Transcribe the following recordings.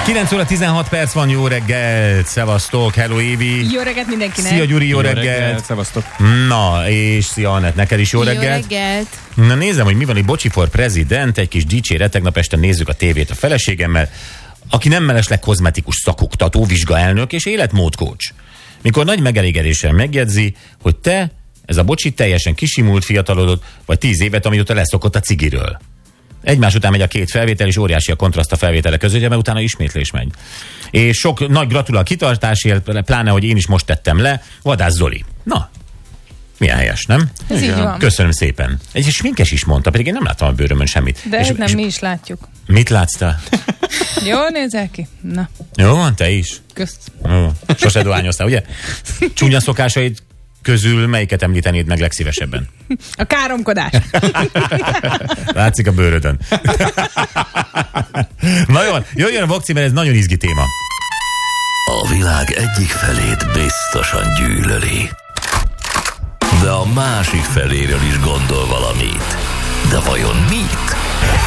9 óra 16 perc van, jó reggelt, szevasztok, hello Évi. Jó reggelt mindenkinek. Szia Gyuri, jó reggelt. Szevasztok. Na, és szia Anett, neked is jó reggelt. Jó reggelt. Na nézem, hogy mi van itt, Bocsi for President, egy kis dicséret, tegnap este nézzük a tévét a feleségemmel, aki nem mellesleg kozmetikus szakoktató, vizsgaelnök és életmódcoach. Mikor nagy megelégedéssel megjegyzi, hogy te, ez a Bocsi teljesen kisimult, fiatalodott, vagy 10 évet, amióta leszokott a cigiről. Egymás után megy a két felvétel, és óriási a kontraszt a felvételek között, mert utána ismétlés megy. És sok nagy gratulál a kitartásért, pláne, hogy én is most tettem le, Vadász Zoli. Na, milyen helyes, nem? Ez így van. Köszönöm szépen. Egy sminkes is mondta, pedig én nem láttam a bőrömön semmit. De és, nem, mi is látjuk. Mit látsz te? Jól nézel ki? Na. Jó van, te is? Kösz. Jó. Sose dohányoztál, ugye? Csúnya szokásaid közül melyiket említenéd meg legszívesebben? A káromkodás. Látszik a bőrödön. Na jó, jöjjön a Vokci, mert ez nagyon izgi téma. A világ egyik felét biztosan gyűlöli, de a másik feléről is gondol valamit. De vajon mit?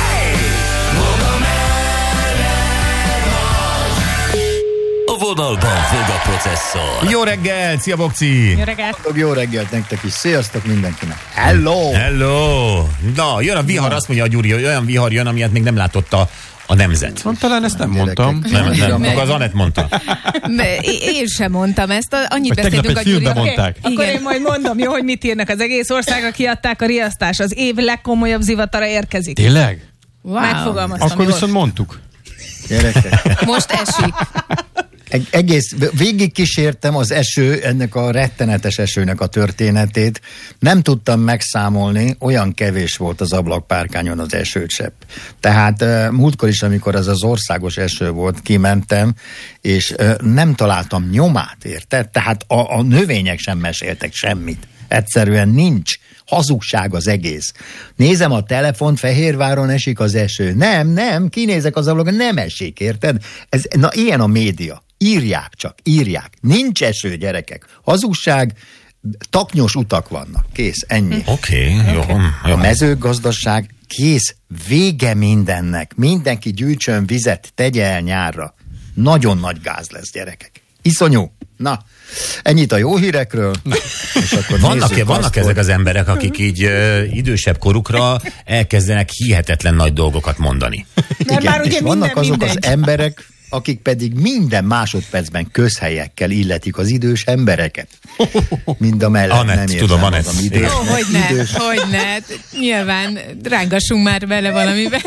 A vonalban fog a processzor. Jó reggel, szia Vokci! Jó reggelt. Jó reggelt nektek is, sziasztok mindenkinek. Hello! Hello! Na, jön a vihar, azt mondja a Gyuri, hogy olyan vihar jön, amilyet még nem látott a nemzet. Talán ezt nem mondtam. Nem, maga az Anett mondta. Én sem mondtam ezt, annyit Vagy tegnap beszéltünk egy a Gyurival. filmben mondták. Akkor én majd mondom, jó, hogy mit írnak az egész országra, kiadták a riasztás. Az év legkomolyabb zivatara érkezik. Tényleg? Wow. Megfogalmaztam. Akkor jól. viszont mondtuk. Gyerekek. Most esik. Egész végig kísértem az eső, ennek a rettenetes esőnek a történetét. Nem tudtam megszámolni, olyan kevés volt az ablakpárkányon az esőcsepp. Tehát múltkor is, amikor ez az országos eső volt, kimentem, és nem találtam nyomát, érted? Tehát a növények sem meséltek semmit. Egyszerűen nincs. Hazugság az egész. Nézem a telefont, Fehérváron esik az eső. Nem, kinézek az ablakon, nem esik, érted? Na, ilyen a média. Írják csak, írják. Nincs eső, gyerekek. Hazugság, taknyos utak vannak. Kész, ennyi. Oké, jó. A mezőgazdaság kész, vége mindennek. Mindenki gyűjtsön vizet, tegye el nyárra. Nagyon nagy gáz lesz, gyerekek. Iszonyú. Na, ennyit a jó hírekről. És akkor vannak ezek az emberek, akik így idősebb korukra elkezdenek hihetetlen nagy dolgokat mondani. Mert igen, már ugye és vannak azok mindegy. az emberek, akik pedig minden másodpercben közhelyekkel illetik az idős embereket. Mind a mellett Anett, nem érzem tudom, Anett. magam idősnek. Hogyne. Nyilván rángassunk már bele valamibe.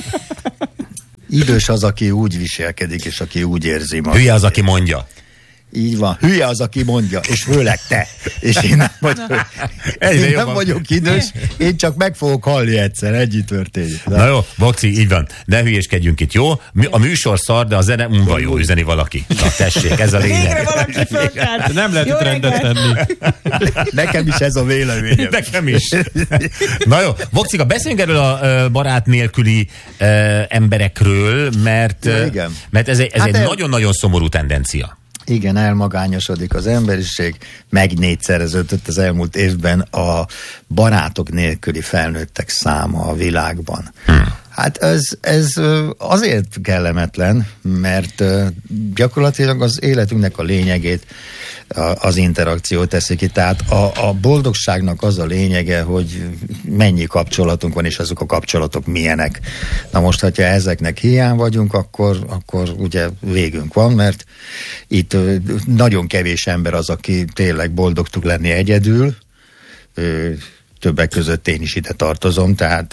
Idős az, aki úgy viselkedik, és aki úgy érzi magát. Hülye az, aki mondja. Így van. Hülye az, aki mondja, és főleg te. És én nem vagyok idős, én csak meg fogok halni egyszer, együtt történik. Na jó, Vokci, így van. Ne hülyéskedjünk itt, jó? A műsor szar, de a zene jó, üzeni valaki. Na tessék, ez a lényeg. Végre valaki fölkelt. Nem lehet Jó itt rendet reggelt. tenni. Nekem is ez a véleményem. Nekem is. Na jó, Vokcika, beszéljünk erről a barát nélküli emberekről, mert ez egy nagyon-nagyon szomorú tendencia. Igen, elmagányosodik az emberiség, meg 4-szereződött az elmúlt évben a barátok nélküli felnőttek száma a világban. Hát ez azért kellemetlen, mert gyakorlatilag az életünknek a lényegét az interakció teszi ki. Tehát a boldogságnak az a lényege, hogy mennyi kapcsolatunk van, és azok a kapcsolatok milyenek. Na most, hogyha ezeknek hiány vagyunk, akkor ugye végünk van, mert itt nagyon kevés ember az, aki tényleg boldog tud lenni egyedül, többek között én is ide tartozom, tehát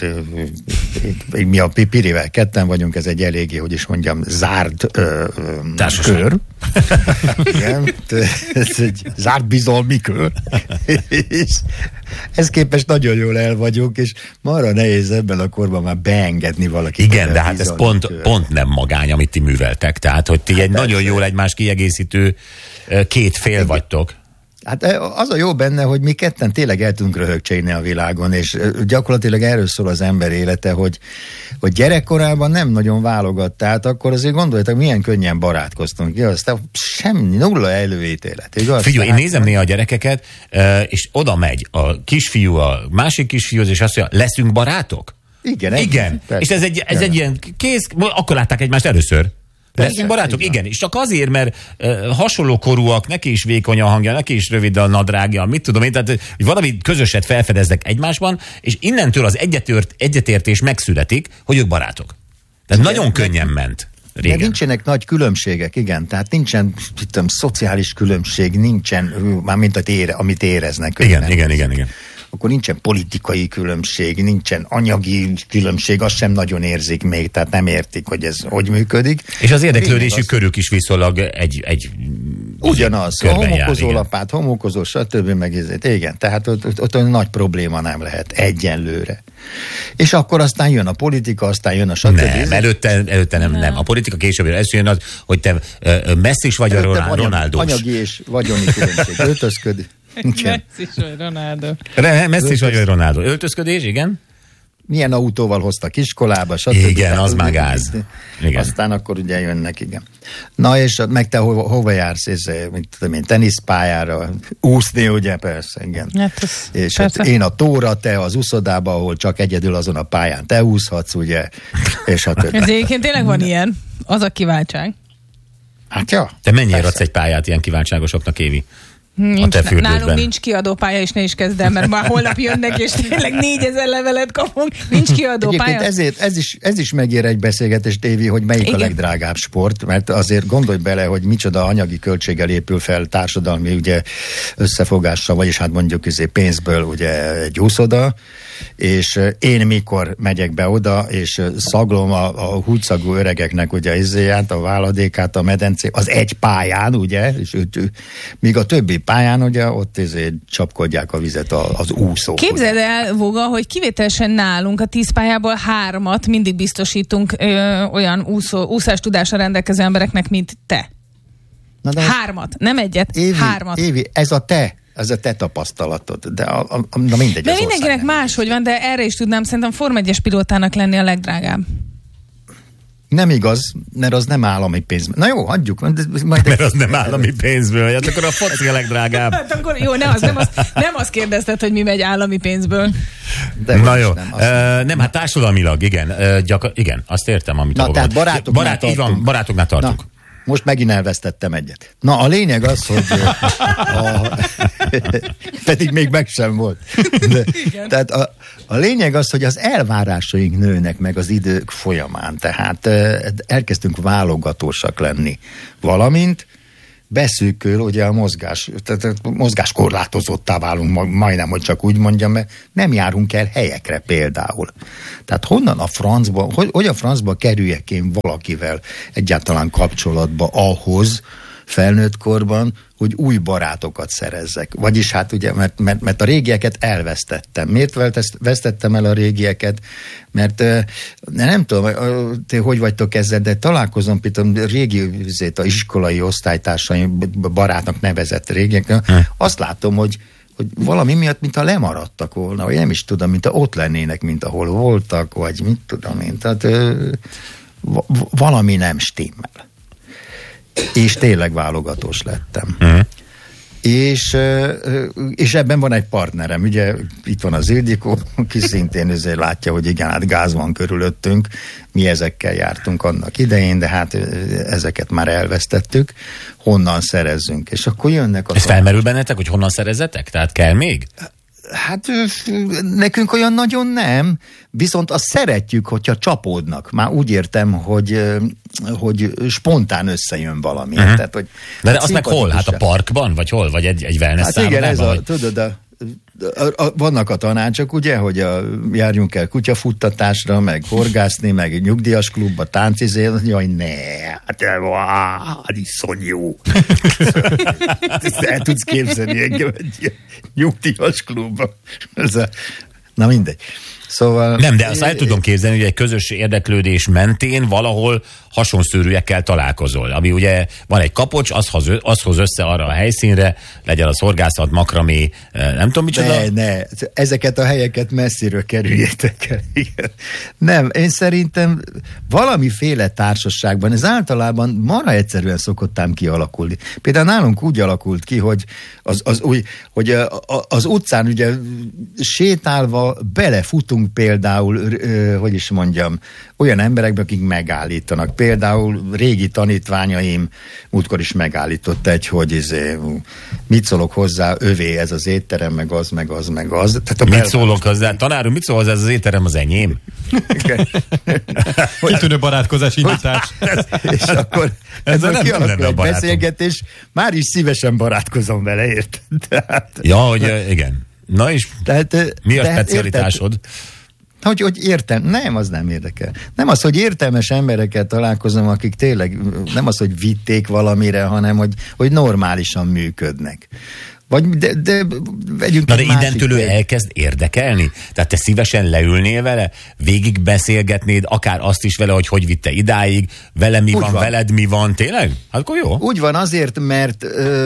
mi a Pirivel ketten vagyunk, ez egy eléggé, hogy is mondjam, zárt kör. Igen, ez egy zárt bizalmi kör. És ez képest nagyon jól el vagyunk, és marra nehéz ebben a korban már beengedni valakit. Igen, de hát ez pont nem magány, amit ti műveltek, tehát hogy ti egy nagyon jól egymás kiegészítő két fél vagytok. Hát az a jó benne, hogy mi ketten tényleg el tudunk röhögcsélni a világon, és gyakorlatilag erről szól az ember élete, hogy gyerekkorában nem nagyon válogat, tehát akkor azért gondoljátok, milyen könnyen barátkoztunk. Ja, aztán semmi, nulla előítélet. Figyelj, én nézem néha a gyerekeket, és oda megy a kisfiú a másik kisfiúhoz, és azt mondja, leszünk barátok? Igen. És ez egy ilyen kész, akkor látták egymást először. Leszünk barátok? Igen. És csak azért, mert hasonló korúak, neki is vékony a hangja, neki is rövid a nadrágja, mit tudom én, tehát hogy valami közöset felfedeznek egymásban, és innentől az egyetértés megszületik, hogy ők barátok. Tehát nagyon könnyen ment. Régen. De nincsenek nagy különbségek, igen, tehát nincsen szociális különbség, nincsen, mármint amit éreznek. Igen. Akkor nincsen politikai különbség, nincsen anyagi különbség, azt sem nagyon érzik még, tehát nem értik, hogy ez hogy működik. És az érdeklődésük körük is viszonylag egy ugyanaz, a homokozó lapát, homokozó, stb. Igen, tehát ott nagy probléma nem lehet egyenlőre. És akkor aztán jön a politika, aztán jön a stb. Nem, előtte nem. A politika később ez jön az, hogy te Messi is vagy a Ronaldo. Anyagi és vagyoni különbség, öltözködik. Messi is vagy Ronaldo. Messi is vagy Ronaldo. Öltözködés, igen? Milyen autóval hoztak iskolába, stb. Igen, az már gáz. Igen. Aztán akkor ugye jönnek, igen. Na és meg te hova jársz, teniszpályára, úszni, ugye, persze, igen. Hát és persze. Én a tóra, te az úszodába, ahol csak egyedül azon a pályán te úszhatsz, ugye, és a többi. Ez egyébként tényleg van ilyen, az a kiváltság. Hát ja. Te mennyire adsz egy pályát ilyen kiváltságosoknak, Évi? Nálunk nincs kiadópálya, és ne is kezd el, mert már holnap jönnek, és tényleg 4000 levelet kapunk. Nincs kiadópálya. Ezért ez is megér egy beszélgetést, Évi, hogy melyik igen. A legdrágább sport, mert azért gondolj bele, hogy micsoda anyagi költséggel épül fel társadalmi ugye, összefogással, vagyis hát mondjuk pénzből ugye, egy úszoda, és én mikor megyek be oda, és szaglom a húgyszagú öregeknek ugye izéját, a váladékát, a medencé, az egy pályán, ugye, és míg a többi pályán, ugye, ott csapkodják a vizet az úszók. Képzeld el, Voga, hogy kivételesen nálunk a 10 pályából 3-at mindig biztosítunk olyan úszástudásra rendelkező embereknek, mint te. 3-at, nem egyet, 3-at. Évi, ez a te tapasztalatod, de na mindegy. De mindenkinek máshogy van, de erre is tudnám szerintem Form 1-es pilótának lenni a legdrágább. Nem igaz, mert az nem állami pénzből. Na jó, hagyjuk. Mert az nem állami pénzből, hát akkor a foci a legdrágább. Hát akkor jó, nem azt kérdezted, hogy mi megy állami pénzből. De na jó, nem, hát társadalmilag, igen. Igen, azt értem, amit na, tehát barátoknál tartunk. Na. Most megint elvesztettem egyet. Na, a lényeg az, hogy pedig még meg sem volt. Tehát a lényeg az, hogy az elvárásaink nőnek meg az idők folyamán. Tehát elkezdtünk válogatósak lenni. Valamint beszűkül ugye a mozgás, tehát mozgáskorlátozottá válunk, majdnem, hogy csak úgy mondjam, mert nem járunk el helyekre például. Tehát honnan a francba, hogy a francba kerüljek én valakivel egyáltalán kapcsolatba ahhoz felnőtt korban, hogy új barátokat szerezzek. Vagyis hát ugye, mert a régieket elvesztettem. Miért vesztettem el a régieket? Mert nem tudom, te hogy vagytok ezzel, de találkozom például régi a iskolai osztálytársaim, barátnak nevezett régiekkel, azt látom, hogy valami miatt, mintha lemaradtak volna, vagy nem is tudom, mintha ott lennének, mint ahol voltak, vagy mit tudom én. Tehát valami nem stimmel. És tényleg válogatós lettem. És ebben van egy partnerem, ugye itt van az Ildikó, aki szintén azért látja, hogy igen, hát gáz van körülöttünk, mi ezekkel jártunk annak idején, de hát ezeket már elvesztettük, honnan szerezzünk, és akkor jönnek Ez felmerül bennetek, hogy honnan szerezzetek? Tehát kell még? Hát nekünk olyan nagyon nem, viszont azt szeretjük, hogyha csapódnak. Már úgy értem, hogy spontán összejön valami. Tehát, hogy de azt meg hol? Hát a parkban? Vagy hol? Vagy egy wellness szállodában? Hát igen, tudod, vannak a tanácsok, ugye, hogy járjunk el kutyafuttatásra, meg horgászni, meg nyugdíjas klubba, táncizél, jaj, ne, hát iszonyú. El tudsz képzelni engem egy nyugdíjas klubba. Na mindegy. Szóval... Nem, de azt el tudom képzelni, hogy egy közös érdeklődés mentén valahol hasonszőrűekkel találkozol. Ami ugye van egy kapocs, az hoz össze arra a helyszínre, legyen az horgászat, makramé, nem tudom micsoda. Ne, ezeket a helyeket messziről kerüljétek el. Igen. Nem, én szerintem valamiféle társaságban, ez általában marha egyszerűen szokott ám kialakulni. Például nálunk úgy alakult ki, hogy az utcán ugye sétálva belefutunk bízunk például, hogy is mondjam, olyan emberekben, akik megállítanak. Például régi tanítványaim múltkor is megállított egy, hogy mit szólok hozzá, övé ez az étterem, meg az. Tehát mit szólok hozzá? Tanár úr, mit szól hozzá, ez az étterem az enyém? Kitűnő barátkozás indítás. És akkor ebből kialakul egy beszélgetés, már is szívesen barátkozom vele, érted? Ja, hogy igen. Na és mi a specialitásod? Hogy értem, nem, az nem érdekel. Nem az, hogy értelmes emberekkel találkozom, akik tényleg, nem az, hogy vitték valamire, hanem hogy normálisan működnek. Vagy de vegyünk. Na de innentől ő elkezd érdekelni? Tehát te szívesen leülnél vele, végig beszélgetnéd, akár azt is vele, hogy vitte idáig, vele mi van, veled mi van, tényleg? Hát akkor jó. Úgy van azért, mert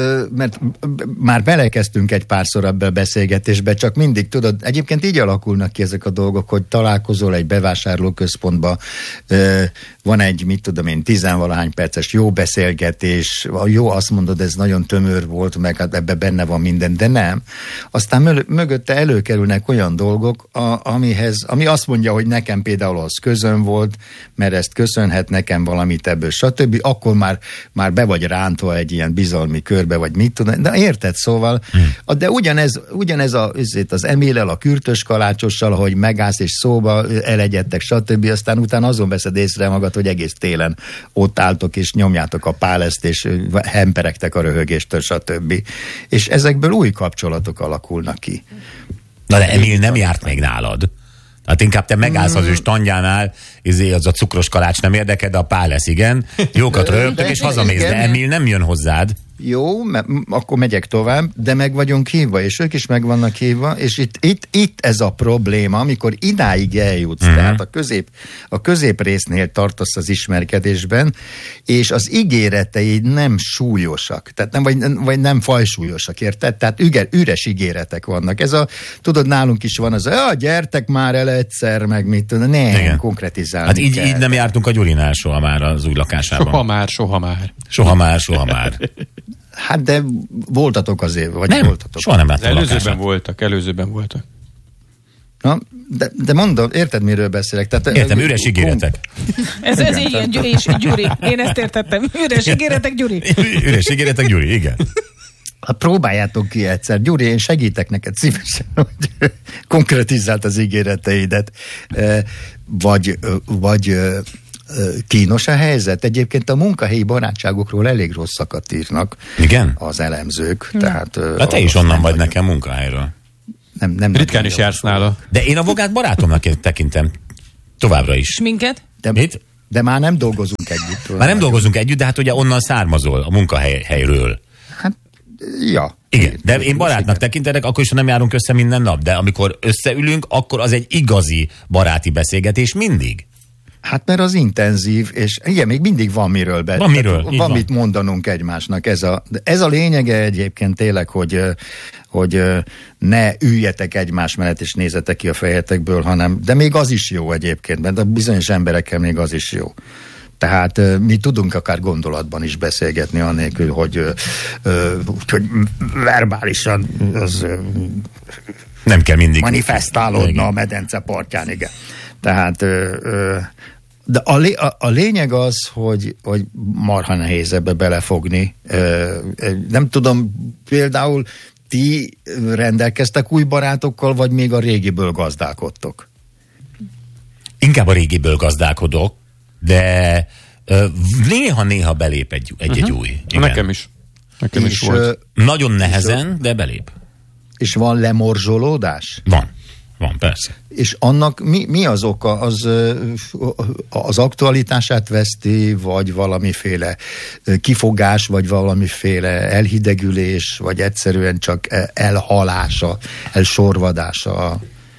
már belekezdtünk egy párszor ebbe a beszélgetésbe, csak mindig tudod, egyébként így alakulnak ki ezek a dolgok, hogy találkozol egy bevásárlóközpontba, van egy, 10-valahány perces jó beszélgetés, jó, azt mondod, ez nagyon tömör volt, meg hát ebben benne van minden, de nem. Aztán mögötte előkerülnek olyan dolgok, ami azt mondja, hogy nekem például az közön volt, mert ezt köszönhet nekem valamit ebből, stb. Akkor már be vagy rántva egy ilyen bizalmi körbe, vagy mit tudom, de érted, szóval, de ugyanez az Emillel, a Kürtös Kalácsossal, hogy megállsz és szóba elegyedtek, stb. Aztán utána azon veszed észre magad, hogy egész télen ott álltok és nyomjátok a páleszt, és hemperegtek a röhögéstől, stb. És ezekből új kapcsolatok alakulnak ki. Na de Emil nem járt még nálad. Hát inkább te megállsz az ő standjánál, az a cukros kalács nem érdekel, de a pálesz igen. Jókat röhögtök és hazamész, de Emil nem jön hozzád. Jó, akkor megyek tovább, de meg vagyunk hívva, és ők is meg vannak hívva, és itt ez a probléma, amikor idáig eljutsz, tehát a középrésznél tartasz az ismerkedésben, és az ígéreteid nem súlyosak, tehát vagy nem fajsúlyosak, érted? Tehát üres ígéretek vannak. Tudod, nálunk is van az, gyertek már el egyszer, meg mit tudom, nem, konkretizálni hát így nem jártunk a Gyurinál soha már az új lakásában. Soha már. Hát de voltatok azért, vagy nem, voltatok? Soha nem láttam előzőben voltak. Na, de mondom, érted, miről beszélek? Tehát, értem, üres ígéretek. Ez így és Gyuri. Én ezt értettem. Üres ígéretek, Gyuri. Üres ígéretek, Gyuri, igen. Hát próbáljátok ki egyszer. Gyuri, én segítek neked szívesen, hogy konkretizált az ígéreteidet. Vagy kínos a helyzet. Egyébként a munkahelyi barátságokról elég rosszakat írnak. Igen? Az elemzők. Tehát, hát te is onnan vagy nekem munkahelyről. Nem ritkán is jársz nála. De én a Vogát barátomnak tekintem. Továbbra is. És minket? Mit? De már nem dolgozunk együtt. Már nem dolgozunk együtt, de hát ugye onnan származol a munkahelyről. Hát, ja. Igen, de én barátnak tekintenek, akkor is, ha nem járunk össze minden nap, de amikor összeülünk, akkor az egy igazi baráti beszélgetés mindig. Hát mert az intenzív, és igen, még mindig van miről van mit mondanunk egymásnak. Ez a lényege egyébként tényleg, hogy ne üljetek egymás mellett, és nézzetek ki a fejetekből, de még az is jó egyébként, mert a bizonyos emberekkel még az is jó. Tehát mi tudunk akár gondolatban is beszélgetni, annélkül, hogy verbálisan az nem kell mindig manifestálódna a medence partján, igen. Tehát de a lényeg az, hogy marha nehéz ebbe belefogni. Nem tudom, például ti rendelkeztek új barátokkal, vagy még a régiből gazdálkodtok? Inkább a régiből gazdálkodok, de néha belép egy új. Igen. Nekem is volt. Nagyon nehezen, de belép. És van lemorzsolódás? Van, persze. És annak mi az oka? Az aktualitását veszti, vagy valamiféle kifogás, vagy valamiféle elhidegülés, vagy egyszerűen csak elhalása, elsorvadása?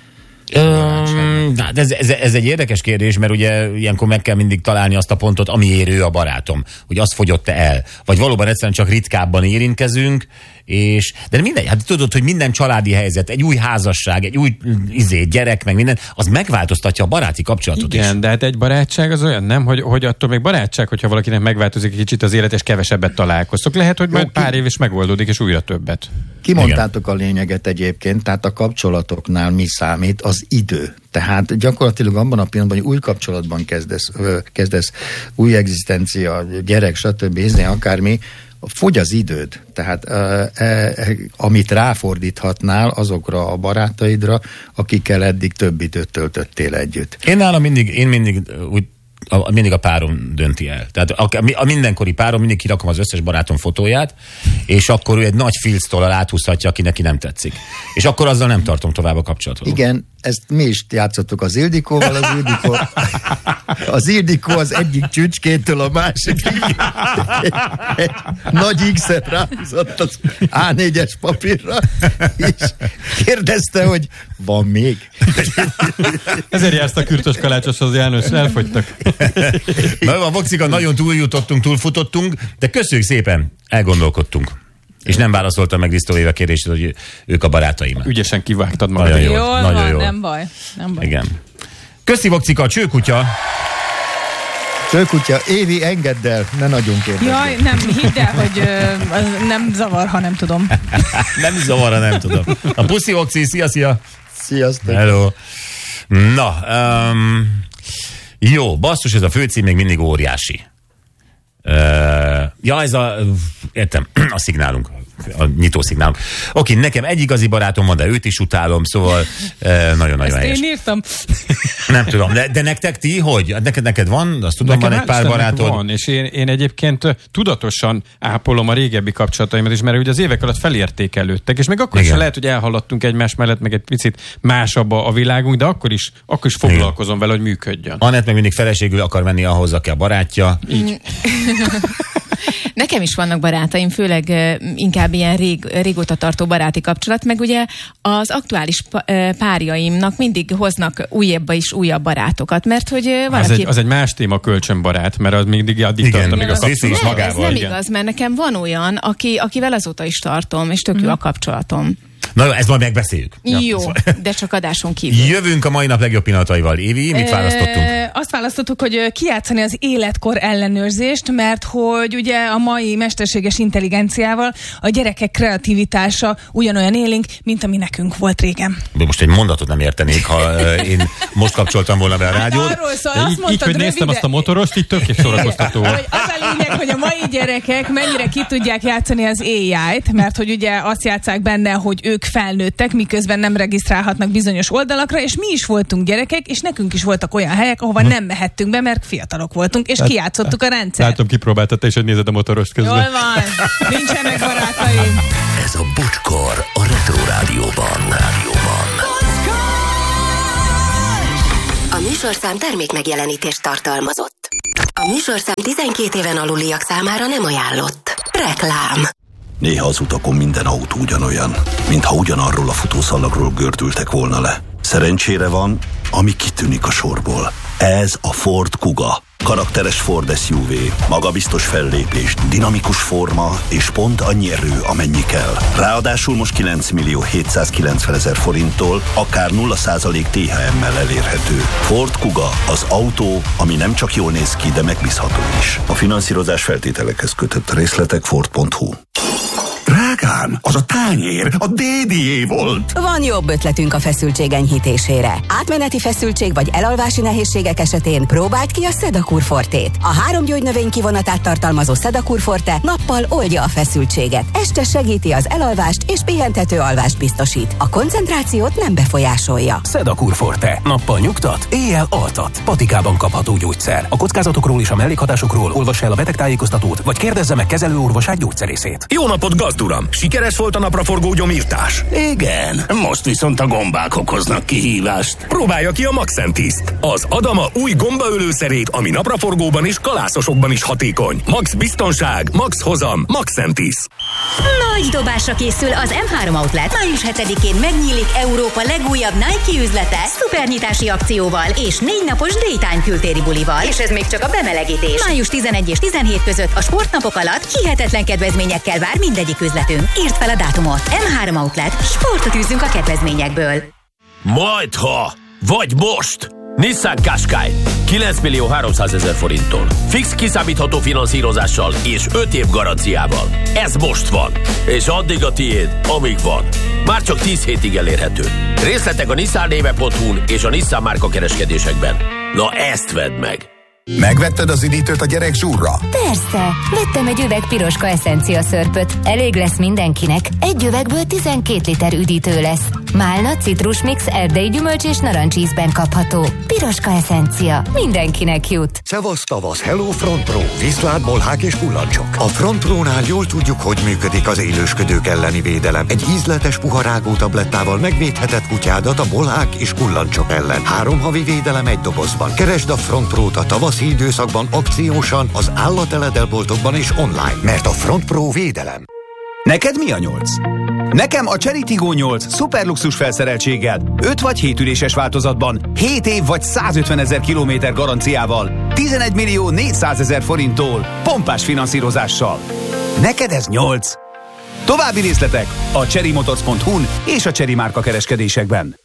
Ez egy érdekes kérdés, mert ugye ilyenkor meg kell mindig találni azt a pontot, amiért ő a barátom, hogy az fogyott-e el. Vagy valóban egyszerűen csak ritkábban érintkezünk, de mindegy, hát tudod, hogy minden családi helyzet, egy új házasság, egy új gyerek, meg minden, az megváltoztatja a baráti kapcsolatot. Igen, is. de hát egy barátság az olyan, nem, hogy attól még barátság, hogyha valakinek megváltozik egy kicsit az élet, és kevesebbet találkoztok. Lehet, hogy majd pár év is megoldódik, és újra többet. Kimondtátok a lényeget egyébként, tehát a kapcsolatoknál mi számít? Az idő. Tehát gyakorlatilag abban a pillanatban, hogy új kapcsolatban kezdesz új egzisztencia, gyerek, stb. Akármi, fogy az időd. Tehát amit ráfordíthatnál azokra a barátaidra, akikkel eddig több időt töltöttél együtt. Én mindig a párom dönti el. Tehát a mindenkori párom, mindig kirakom az összes barátom fotóját, és akkor ő egy nagy filctollal áthúzhatja, aki neki nem tetszik. És akkor azzal nem tartom tovább a kapcsolatot. Igen, ezt mi is játszottuk az Ildikóval, az Ildikó az egyik csücskétől a másikig egy nagy X-et ráhúzott az A4-es papírra, és kérdezte, hogy van még? Ezért jársz a kürtös kalácsoshoz, János, elfogytak. Na, a Vokcika, nagyon túlfutottunk, de köszönjük szépen, elgondolkodtunk. És nem válaszoltam meg Risztó Éva kérdését, hogy ők a barátaim. Ügyesen kivágtad magad. Nagyon jól. Jól nagyon van, jól. nem baj. Igen. Köszi, Vokcika, a csőkutya. Csőkutya, Évi, engedd el, ne nagyon kérdezzük. Jaj, nem, hidd el, hogy nem zavar, ha nem tudom. Nem zavar, ha nem tudom. A puszi, Vokci, szia. Sziasztok. Hello. Na, jó, basszus, ez a főcím még mindig óriási. Ez értem, a szignálunk, a nyitószignálunk. Oké, nekem egy igazi barátom van, de őt is utálom, szóval nagyon-nagyon helyes. Én írtam. Nem tudom, de nektek ti, hogy? Neked van? Azt tudom, nekem van egy pár barátod? Van, és én egyébként tudatosan ápolom a régebbi kapcsolataimat is, mert ugye az évek alatt felértékelődtek, és még akkor is lehet, hogy elhaladtunk egymás mellett, meg egy picit másabb a világunk, de akkor is foglalkozom vele, hogy működjön. Anett meg mindig feleségül akar menni ahhoz, aki a barátja. Így. Nekem is vannak barátaim, főleg inkább ilyen régóta tartó baráti kapcsolat, meg ugye az aktuális párjaimnak mindig hoznak újabb és újabb barátokat, mert hogy valaki... Az egy más téma, kölcsönbarát, mert az mindig addig tart, amíg a kapcsolat magával. Ez nem igaz, mert nekem van olyan, akivel azóta is tartom, és tök jó a kapcsolatom. Na, ezt majd megbeszéljük. Jó, de csak adáson kívül. Jövünk a mai nap legjobb pillanataival. Évi, mit választottunk? Azt választottuk, hogy kijátszani az életkor ellenőrzést, mert hogy ugye a mai mesterséges intelligenciával a gyerekek kreativitása ugyanolyan élénk, mint ami nekünk volt régen. Most egy mondatot nem értenék, ha én most kapcsoltam volna be a rádiót. Arról szól, azt mondtad, így, hogy néztem azt a motorost, így tök szórakoztató volt. Az a lényeg, hogy a mai gyerekek mennyire ki tudják játszani az AI-t, mert hogy ugye azt játsszák benne, hogy ők felnőttek, miközben nem regisztrálhatnak bizonyos oldalakra, és mi is voltunk gyerekek, és nekünk is voltak olyan helyek, ahova nem mehettünk be, mert fiatalok voltunk, és kijátszottuk a rendszert. Látom, kipróbáltad te is, hogy nézed a motorost közben. Jól van, nincsenek barátaim. Ez a Bocskor a Retro Rádióban. A műsorszám termék megjelenítést tartalmazott. A műsorszám 12 éven aluliak számára nem ajánlott. Reklám. Néha az utakon minden autó ugyanolyan, mintha ugyanarról a futószalagról gördültek volna le. Szerencsére van, ami kitűnik a sorból. Ez a Ford Kuga. Karakteres Ford SUV, magabiztos fellépés, dinamikus forma és pont annyi erő, amennyi kell. Ráadásul most 9.790.000 forinttól akár 0% THM-mel elérhető. Ford Kuga, az autó, ami nem csak jól néz ki, de megbízható is. A finanszírozás feltételekhez kötött. Részletek Ford.hu. Drágám, az a tányér a DDA volt. Van jobb ötletünk a feszültség enyhítésére. Átmeneti feszültség vagy elalvási nehézségek esetén próbáld ki a Sedakur Fortét. A 3 gyógynövény kivonatát tartalmazó Sedakur Forte nappal oldja a feszültséget. Este segíti az elalvást és pihentető alvást biztosít. A koncentrációt nem befolyásolja. Sedakur Forte. Nappal nyugtat, éjjel altat. Patikában kapható gyógyszer. A kockázatokról és a mellékhatásokról olvass el a betegtájékoztatót, vagy kérdezze meg kezelőorvosát, gyógyszerészét. Jó napot, gazduram! Sikeres volt a napraforgó gyomírtás? Igen, most viszont a gombák okoznak kihívást. Próbálja ki a Maxentiszt, az Adama új gombaölőszerét, ami napraforgóban és kalászosokban is hatékony. Max biztonság, max hozam, Maxentis. Nagy dobásra készül az M3 Outlet. Május 7-én megnyílik Európa legújabb Nike üzlete szupernyitási akcióval és 4 napos daytime kültéri bulival. És ez még csak a bemelegítés. Május 11 és 17 között a sportnapok alatt hihetetlen kedvezményekkel vár mindegyik üzletünk. írd fel a dátumot. M3 Outlet. Sportot űzzünk a kedvezményekből. Majdha, vagy most! Nissan Qashqai 9.300.000 forinttól. Fix kiszámítható finanszírozással és 5 év garanciával. Ez most van. És addig a tiéd, amíg van. Már csak 10 hétig elérhető. Részletek a nissannéve.hu-n és a Nissan márka kereskedésekben. Na ezt vedd meg! Megvetted az üdítőt a gyerek zsúrra? Persze, vettem egy üveg Piroska eszencia szörpöt. Elég lesz mindenkinek. Egy üvegből 12 liter üdítő lesz. Málna, citrusmix, erdei gyümölcs és narancsízben kapható. Piroska eszencia. Mindenkinek jut. Szevasz tavasz, hello Front Pro. Viszlát, bolhák és kullancsok. A Front Pro-nál jól tudjuk, hogy működik az élősködők elleni védelem. Egy ízletes puharágó tablettával megvédheted kutyádat a bolhák és kullancsok ellen. 3 havi védelem egy dobozban. Keresd a Front Pro-t a tavaszi időszakban akciósan az állateledelboltokban és online, mert a Front Pro védelem. Neked mi a 8? Nekem a Chery Tiggo 8 szuperluxus felszereltséggel, 5 vagy 7 üléses változatban, 7 év vagy 150 000 kilométer garanciával, 11.400.000 forinttól, pompás finanszírozással. Neked ez 8. További részletek a cherrymotors.hu-n és a Chery márka kereskedésekben.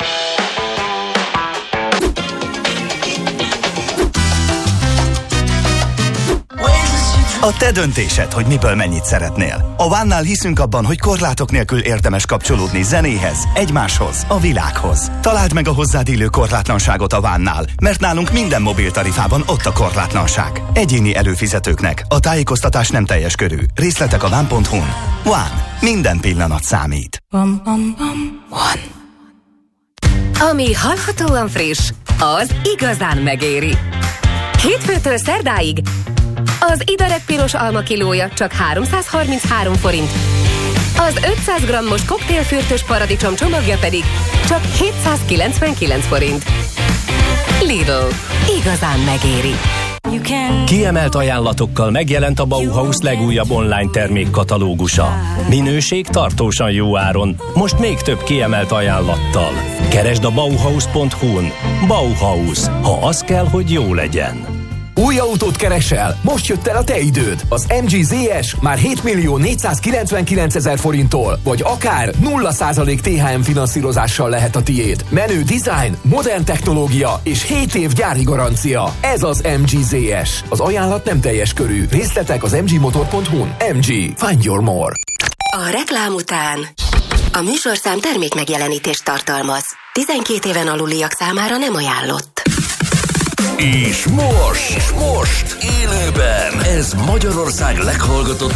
A te döntésed, hogy miből mennyit szeretnél. A One-nál hiszünk abban, hogy korlátok nélkül érdemes kapcsolódni zenéhez, egymáshoz, a világhoz. Találd meg a hozzád illő korlátlanságot a One-nál, mert nálunk minden mobiltarifában ott a korlátlanság. Egyéni előfizetőknek a tájékoztatás nem teljes körű. Részletek a one.hu-n. One. Minden pillanat számít. One. Ami hallhatóan friss, az igazán megéri. Hétfőtől szerdáig az Idarek piros alma kilója csak 333 forint. Az 500 g-os koktélfürtös paradicsom csomagja pedig csak 799 forint. Lidl. Igazán megéri. Kiemelt ajánlatokkal megjelent a Bauhaus legújabb online termékkatalógusa. Minőség tartósan jó áron, most még több kiemelt ajánlattal. Keresd a Bauhaus.hu-n. Bauhaus, ha az kell, hogy jó legyen. Új autót keresel? Most jött el a te időd! Az MG ZS már 7.499.000 forinttól, vagy akár 0% THM finanszírozással lehet a tiéd. Menő design, modern technológia és 7 év gyári garancia. Ez az MG ZS. Az ajánlat nem teljes körű. Részletek az mgmotor.hu-n. MG. Find your more. A reklám után a műsorszám termékmegjelenítést tartalmaz. 12 éven aluliak számára nem ajánlott. És most élőben ez Magyarország leghallgatott